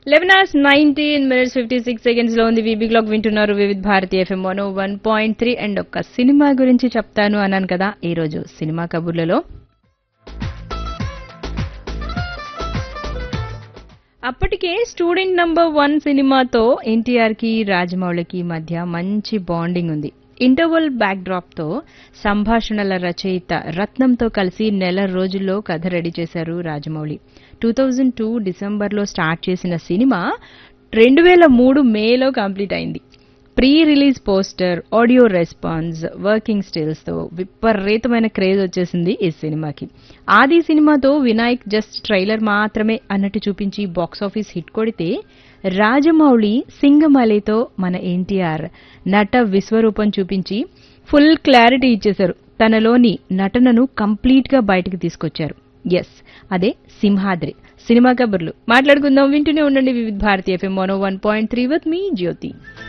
11:19 56 లో ఉంది. VB clock వింటున్నారు వివిధ్ భారతి ఎఫ్ఎం 101.3. అండ్ ఒక్క సినిమా గురించి చెప్తాను అన్నాను కదా ఈ రోజు సినిమా కబుర్లలో. అప్పటికే స్టూడెంట్ నంబర్ 1 సినిమాతో ఎన్టీఆర్ కి రాజమౌళికి మధ్య మంచి బాండింగ్ ఉంది. ఇంటర్వల్ బ్యాక్ డ్రాప్ తో సంభాషణల రచయిత రత్నంతో కలిసి నెల రోజుల్లో కథ రెడీ చేశారు రాజమౌళి. 2002 డిసెంబర్లో స్టార్ట్ చేసిన సినిమా 2003 మేలో కంప్లీట్ అయింది. Pre release poster, audio response, working stills తో విపరీతమైన క్రేజ్ వచ్చేసింది ఈ సినిమాకి. ఆది సినిమాతో వినాయక్ జస్ట్ ట్రైలర్ మాత్రమే అన్నట్టు చూపించి బాక్సాఫీస్ హిట్ కొడితే, రాజమౌళి సింగమలైతో మన ఎన్టీఆర్ నట విశ్వరూపం చూపించి ఫుల్ క్లారిటీ ఇచ్చేశారు. తనలోని నటనను కంప్లీట్ గా బయటకు తీసుకొచ్చారు. ఎస్, అదే సింహాద్రి. సినిమా కబుర్లు మాట్లాడుకుందాం, వింటూనే ఉండండి వివిధ Bharati FM 101.3 with me Jyothi.